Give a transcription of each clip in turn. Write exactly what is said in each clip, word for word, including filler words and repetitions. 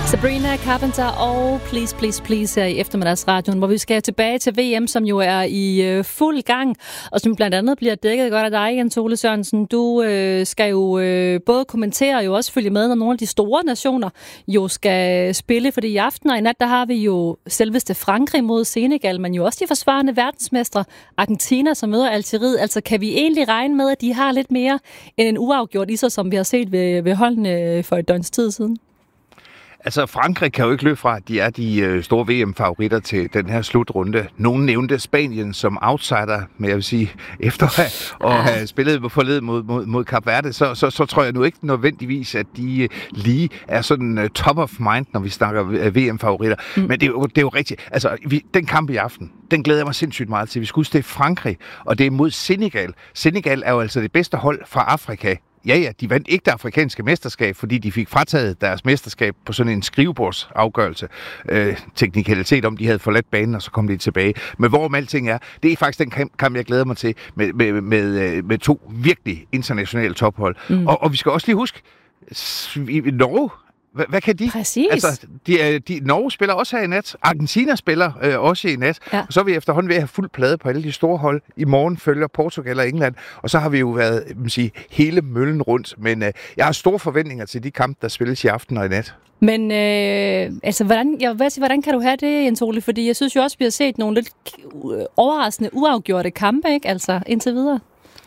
Sabrina Carpenter og Please, Please, Please her i eftermiddagsradioen, hvor vi skal tilbage til V M, som jo er i øh, fuld gang, og som blandt andet bliver dækket godt af dig, Jens Ole Sørensen. Du øh, skal jo øh, både kommentere og jo også følge med, når nogle af de store nationer jo skal spille, fordi i aften og i nat, der har vi jo selveste Frankrig mod Senegal, men jo også de forsvarende verdensmestre, Argentina, som møder Algeriet. Altså, kan vi egentlig regne med, at de har lidt mere end en uafgjort i sig, som vi har set ved, ved holdene for et døgns tid siden? Altså, Frankrig kan jo ikke løbe fra, at de er de øh, store V M-favoritter til den her slutrunde. Nogen nævnte Spanien som outsider, men jeg vil sige, efter at have spillet forled mod, mod, mod Kap Verde, så, så, så tror jeg nu ikke nødvendigvis, at de øh, lige er sådan uh, top of mind, når vi snakker uh, V M-favoritter. Mm. Men det er, jo, det er jo rigtigt. Altså, vi, den kamp i aften, den glæder jeg mig sindssygt meget til. Vi skal huske, det er Frankrig, og det er mod Senegal. Senegal er jo altså det bedste hold fra Afrika. Ja, ja, de vandt ikke det afrikanske mesterskab, fordi de fik frataget deres mesterskab på sådan en skrivebordsafgørelse. Øh, teknikalitet om, de havde forladt banen, og så kom de tilbage. Men hvorom alting er, det er faktisk den kamp, jeg glæder mig til, med, med, med, med to virkelig internationale tophold. Mm. Og, og vi skal også lige huske, i Norge, Hvad, hvad kan de? Præcis. Altså, de, de, Norge spiller også her i nat. Argentina spiller øh, også i nat. Ja. Og så er vi efterhånden ved at have fuld plade på alle de store hold. I morgen følger Portugal og England. Og så har vi jo været man sige, hele møllen rundt. Men øh, jeg har store forventninger til de kampe, der spilles i aften og i nat. Men øh, altså, hvordan, jeg vil sige, hvordan kan du have det, Jens Ole? Fordi jeg synes jo også, vi har set nogle lidt overraskende, uafgjorte kampe, ikke? Altså, indtil videre.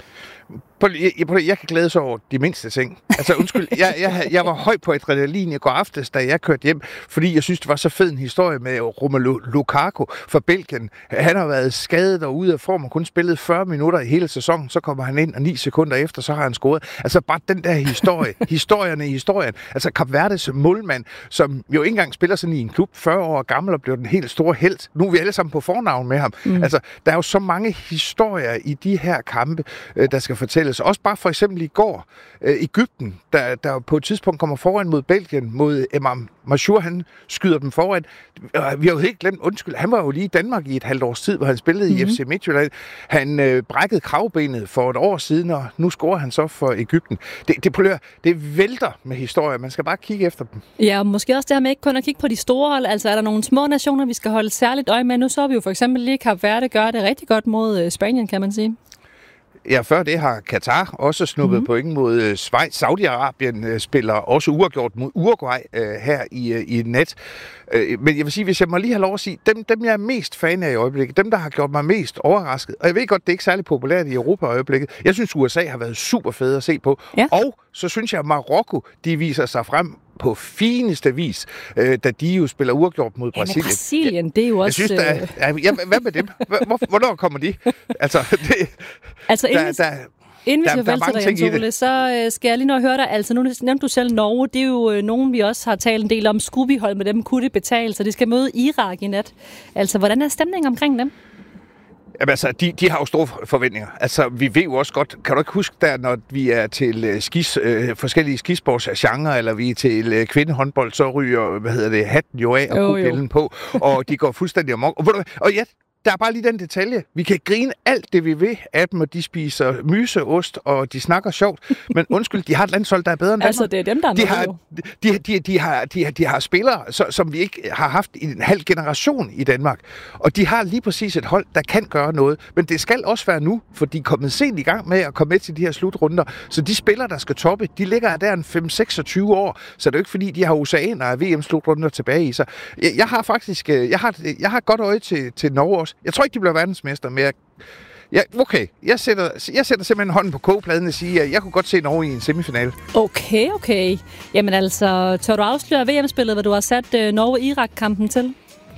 Jeg, jeg, jeg kan glæde sig over de mindste ting. Altså undskyld, jeg, jeg, jeg var høj på adrenalin i går aftes, da jeg kørte hjem, fordi jeg synes, det var så fed en historie med Romelu Lukaku fra Belgien. Han har været skadet og ude af form og kun spillet fyrre minutter i hele sæsonen. Så kommer han ind, og ni sekunder efter, så har han scoret. Altså bare den der historie, historierne i historien. Altså Kap Verdes målmand, som jo ikke engang spiller sådan i en klub, fyrre år gammel og blev den helt store helt. Nu er vi alle sammen på fornavn med ham. Mm. Altså, der er jo så mange historier i de her kampe, der skal fortælles. Også bare for eksempel i går, øh, Egypten, der, der på et tidspunkt kommer foran mod Belgien, mod Imam Mashour, han skyder dem foran. Vi har jo helt glemt, undskyld, han var jo lige i Danmark i et halvt års tid, hvor han spillede mm-hmm. i F C Midtjylland. Han øh, brækkede kravbenet for et år siden, og nu scorer han så for Egypten. Det, det, plør, det vælter med historier, man skal bare kigge efter dem. Ja, og måske også det her med ikke kun at kigge på de store hold, altså er der nogle små nationer, vi skal holde særligt øje med. Nu så vi jo for eksempel lige Kap Verde gøre det rigtig godt mod Spanien, kan man sige. Ja, før det har Katar også snuppet mm-hmm. point mod Schweiz. Saudi-Arabien øh, spiller også uafgjort mod Uruguay øh, her i, øh, i net. Øh, men jeg vil sige, hvis jeg må lige have lov at sige, dem, dem jeg er mest fan af i øjeblikket, dem der har gjort mig mest overrasket, og jeg ved godt, det er ikke særlig populært i Europa i øjeblikket. Jeg synes, U S A har været super fede at se på. Ja. Og så synes jeg, at Marokko, de viser sig frem på fineste vis, øh, da de jo spiller uafgjort mod Brasilien. Ja, Brasilien, det er jo også... Jeg synes, der, ja, ja, hvad med dem? Hvor, hvornår kommer de? Altså, det, altså inden, der, der, inden vi der, skal vælge til dig, Jens Ole, så skal jeg lige nå at høre dig. Altså, nu nævnte du selv Norge. Det er jo nogen, vi også har talt en del om. Skulle vi holde med dem? Kunne det betale? Så de skal møde Irak i nat. Altså, hvordan er stemningen omkring dem? Jamen, altså, de, de har jo store forventninger. Altså, vi ved jo også godt, kan du ikke huske der, når vi er til skis, øh, forskellige skisportsgenrer, eller vi er til øh, kvindehåndbold, så ryger, hvad hedder det, hatten jo af og kuglelen på, og de går fuldstændig amok. Og, og ja, der er bare lige den detalje. Vi kan grine alt det, vi vil af dem, og de spiser myseost, og de snakker sjovt. Men undskyld, de har et landshold, der er bedre end Danmark. Altså, det er dem, der er de har, de, de, de, har, de, har, de har spillere, så, som vi ikke har haft i en halv generation i Danmark. Og de har lige præcis et hold, der kan gøre noget. Men det skal også være nu, for de er kommet sent i gang med at komme med til de her slutrunder. Så de spillere, der skal toppe, de ligger der en fem seksogtyve år. Så det er jo ikke fordi, de har oceaner af V M-slutrunder tilbage i sig. Jeg, jeg har faktisk jeg har, jeg har et godt øje til, til Norge også. Jeg tror ikke, de bliver verdensmester, men jeg, ja, okay. Jeg sætter, jeg sætter simpelthen hånden på kogepladen og siger, at jeg kunne godt se Norge i en semifinale. Okay, okay. Jamen altså, tør du afsløre V M-spillet, hvad du har sat uh, Norge-Irak-kampen til?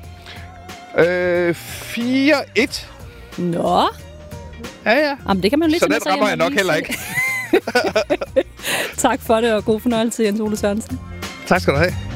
Øh, fire et. Nå. Ja, ja. Jamen, det kan man jo lige så den rammer jeg nok heller ikke. Tak for det, og god fornøjelse, Jens Ole Sørensen. Tak skal du have.